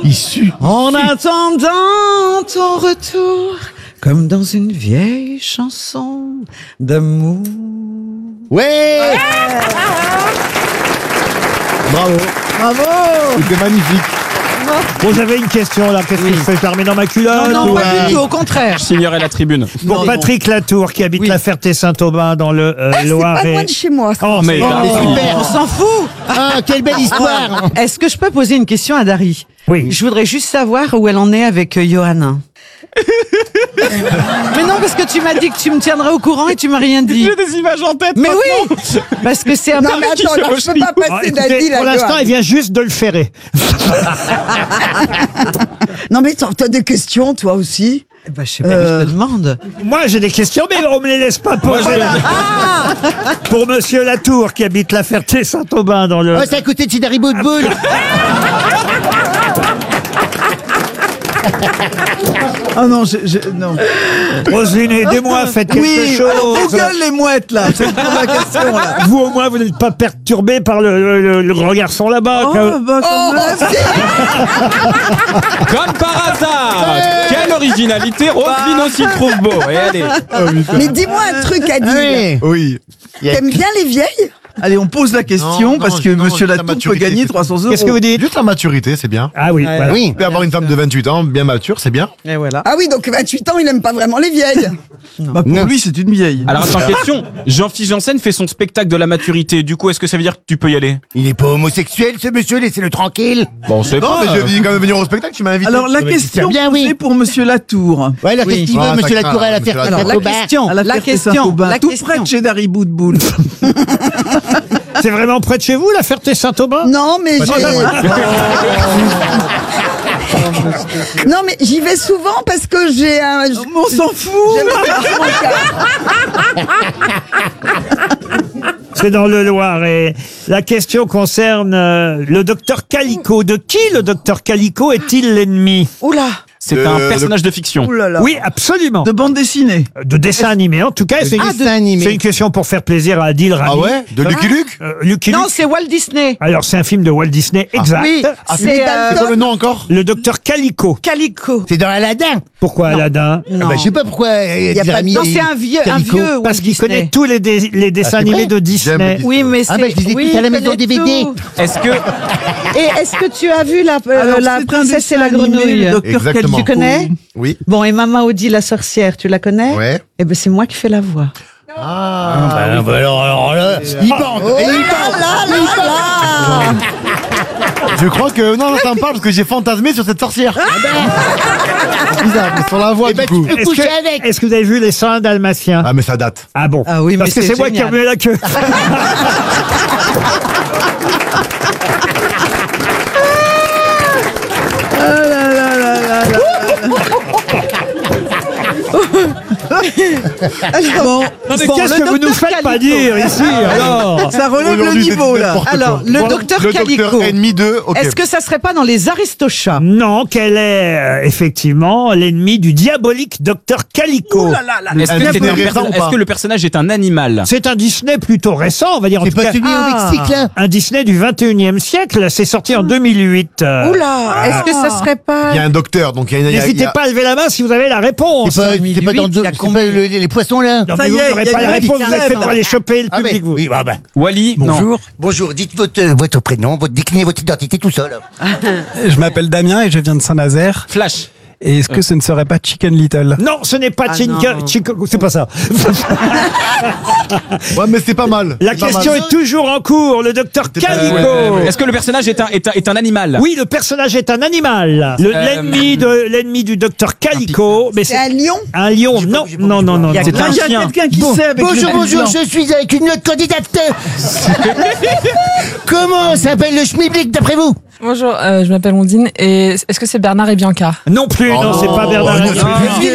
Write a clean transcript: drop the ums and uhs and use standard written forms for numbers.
Issu. En attendant ton retour, comme dans une vieille chanson d'amour. Ouais. Bravo. Bravo! C'était magnifique. Bon, j'avais une question là. Qu'est-ce que je fais? Je la remets dans ma culotte? Non, pas du tout, au contraire. Je signerai la tribune. Pour Patrick Latour, qui habite la Ferté-Saint-Aubin dans le C'est pas Loiret. loin de chez moi. Oh, mais Super. On s'en fout. Ah, quelle belle histoire. Est-ce que je peux poser une question à Dari? Oui. Je voudrais juste savoir où elle en est avec Johanna. Mais non, parce que tu m'as dit que tu me tiendrais au courant et tu m'as rien dit. J'ai des images en tête. Mais oui, parce que c'est un Non, peu... mais attends, là, je peux pas Oh, passer écoutez, Daddy, là. pour l'instant, Johan. elle vient juste de le ferrer. Non, mais t'as des questions, toi aussi. Bah, je sais pas, je te demande. Moi, j'ai des questions, mais on me les laisse pas poser. Pour monsieur Latour, qui habite la Ferté-Saint-Aubin dans le... Oh, c'est à côté de Tidari Boudboul. Ah non, non. Roselyne, aidez-moi, faites quelque chose. alors Google les mouettes là, c'est pour la question là. Vous, au moins, vous n'êtes pas perturbé par le grand garçon là-bas. Oh, bah, quand même. Comme par hasard. Quelle originalité. Roselyne aussi le trouve beau. Et allez. Mais dis-moi un truc à dire. Oui. T'aimes bien les vieilles? Allez, on pose la question Non, parce que non, monsieur juste la Latour peut maturité, gagner c'est 300 euros. Qu'est-ce que vous dites? Juste la maturité, c'est bien. Ah oui, voilà. Oui. On peut avoir une femme de 28 ans, bien mature, c'est bien. Et voilà. Ah oui, donc 28 ans, il aime pas vraiment les vieilles. Bah, pour lui, c'est une vieille. Alors attends, question. Jean-Philippe Janssen fait son spectacle de la maturité. Du coup, est-ce que ça veut dire que tu peux y aller? Il est pas homosexuel, ce monsieur, laissez-le tranquille. Bon, c'est Non, pas. mais je dis quand même venir au spectacle, tu m'as invité. Alors, la mais question c'est bien, oui. c'est pour monsieur Latour. Ouais, alors qu'est-ce qu'il veut, Ah, monsieur ça Latour, à la craint, faire monsieur Alors, la question, À la Ferté-Saint-Aubin, la tout question. près de chez Dari Boudboul. C'est vraiment près de chez vous, la Ferté-Saint-Aubin? Non, mais non, mais j'y vais souvent parce que j'ai un. On s'en fout. J'aime bien mon cas. C'est dans le Loiret. La question concerne le docteur Calico. De qui le docteur Calico est-il l'ennemi? Oula. C'est un personnage de fiction. Ouh là là. Oui, absolument. De bande dessinée. De dessin animé, en tout cas. C'est dessin animé. c'est une question pour faire plaisir à Adil Rami. Ah ouais? De Lucky Luke? Lucky Non, Luke. c'est Walt Disney. Alors, c'est un film de Walt Disney, exact. Oui, Ah, c'est c'est quoi le nom encore? Le docteur Calico. Calico. C'est dans Aladdin. Pourquoi Aladdin? Non. Bah, je sais pas pourquoi. Y a pas de- Non, c'est un vieux Calico. Walt Parce qu'il Disney. connaît tous les dessins c'est animés vrai de Disney. J'aime Oui, mais c'est... Ah, bah, je les écoute oui, à la il maison connaît DVD. tout. Est-ce que Et est-ce que tu as vu la Alors, la c'est un princesse et dessin la animé, grenouille? le docteur Exactement. Calico. Tu connais? Oui. Bon, et Maman Audi la sorcière, tu la connais? Ouais. Eh ben, c'est moi qui fais la voix. Alors là, il bande. Et il bande. Je crois que. Non, ça me parle parce que j'ai fantasmé sur cette sorcière. C'est bizarre, mais sur la voix Eh ben, du coup. tu peux coucher avec. Est-ce que vous avez vu les 101 Dalmatiens? Ah, mais ça date. Ah bon? Ah oui, mais Parce que c'est c'est moi qui ai génial. remué la queue. Bon, Mais Bon, qu'est-ce le que vous nous docteur faites pas Calico. dire ici alors? ça relève le Aujourd'hui, c'est niveau là. n'importe Alors, quoi. le docteur Le Calico. docteur ennemi de. Ok. Est-ce que ça serait pas dans les Aristochats? Non, qu'elle est effectivement l'ennemi du diabolique docteur Calico. est-ce que, Disney récent ou pas? est-ce que le personnage est un animal? C'est un Disney plutôt récent, on va dire en C'est tout pas cas. celui au Mexique, là. Un Disney du 21e siècle, c'est sorti en 2008. Oula, est-ce que ça serait pas... Il y a un docteur, donc il y a une. il y N'hésitez a- pas à lever la main si vous avez la réponse. C'est pas dans il y a c'est combien pas les poissons, là. Non, Ça mais y vous est, n'aurez il y a pas une la réponse, qui vous êtes fait crève, pour là. aller choper le Ah, public, vous. oui, bah. Wally? Non. Bonjour, dites votre prénom, votre déclinez votre identité tout seul. Je m'appelle Damien et je viens de Saint-Nazaire. Flash. Et est-ce que ce ne serait pas Chicken Little? Non, ce n'est pas Ah, Chinka, non. c'est pas ça. Ouais, mais c'est pas mal. La C'est pas question mal. est toujours en cours, le docteur Calico. Est-ce que le personnage est un animal? Oui, le personnage est un animal. L'ennemi du docteur Calico. Mais C'est un lion. un lion. Non, non, non, non. Il y a non. que un Il y a chien. quelqu'un qui sait avec Bonjour, le bonjour, blanc. je suis avec une autre candidate. Comment s'appelle le schmilblick d'après vous? Bonjour, je m'appelle Ondine et est-ce que c'est Bernard et Bianca? Non plus, non, c'est pas Bernard. Oh, non, Arnault. c'est-